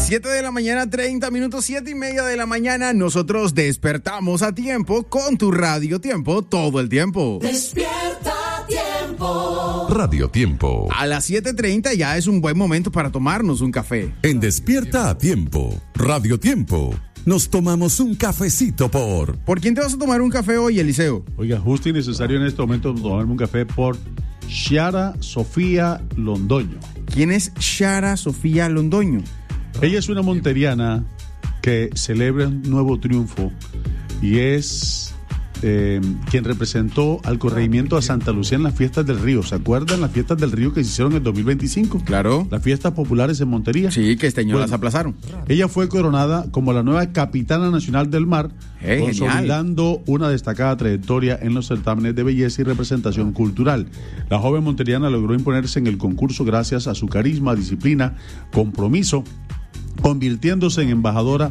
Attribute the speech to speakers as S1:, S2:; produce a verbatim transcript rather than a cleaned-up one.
S1: siete de la mañana, treinta minutos, siete y media de la mañana. Nosotros despertamos a tiempo con tu Radio Tiempo todo el tiempo.
S2: Despierta Tiempo.
S3: Radio Tiempo.
S1: A las siete treinta ya es un buen momento para tomarnos un café.
S3: En Despierta a Tiempo, Radio Tiempo, nos tomamos un cafecito por...
S1: ¿Por quién te vas a tomar un café hoy, Eliseo?
S4: Oiga, justo y necesario en este momento tomarme un café por Xiara Sofía Londoño.
S1: ¿Quién es Xiara Sofía Londoño?
S4: Ella es una monteriana que celebra un nuevo triunfo y es eh, quien representó al corregimiento a Santa Lucía en las fiestas del río. ¿Se acuerdan las fiestas del río que se hicieron en el dos mil veinticinco?
S1: Claro.
S4: Las fiestas populares en Montería.
S1: Sí, que este año
S4: Bueno,
S1: las aplazaron.
S4: Ella fue coronada como la nueva capitana nacional del mar,
S1: Hey,
S4: consolidando una destacada trayectoria en los certámenes de belleza y representación cultural. La joven monteriana logró imponerse en el concurso gracias a su carisma, disciplina, compromiso, convirtiéndose en embajadora